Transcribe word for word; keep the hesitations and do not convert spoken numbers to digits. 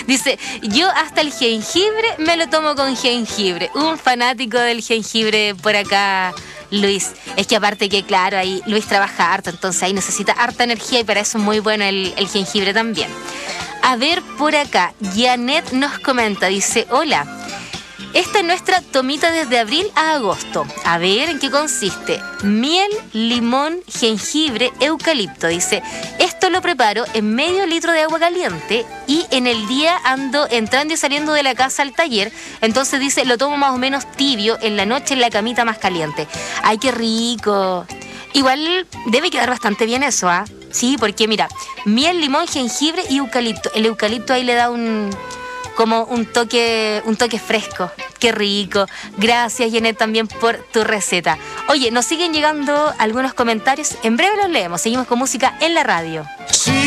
Dice, yo hasta el jengibre me lo tomo con jengibre. Un fanático del jengibre por acá, Luis. Es que aparte que, claro, ahí Luis trabaja harto, entonces ahí necesita harta energía y para eso es muy bueno el, el jengibre también. A ver, por acá, Janet nos comenta, dice, hola, esta es nuestra tomita desde abril a agosto. A ver, ¿en qué consiste? Miel, limón, jengibre, eucalipto. Dice, esto lo preparo en medio litro de agua caliente y en el día ando entrando y saliendo de la casa al taller. Entonces dice, lo tomo más o menos tibio, en la noche en la camita más caliente. ¡Ay, qué rico! Igual debe quedar bastante bien eso, ¿ah? ¿eh? Sí, porque mira, miel, limón, jengibre y eucalipto. El eucalipto ahí le da un... como un toque, un toque fresco. Qué rico. Gracias, Janet, también por tu receta. Oye, nos siguen llegando algunos comentarios. En breve los leemos. Seguimos con música en la radio. Sí.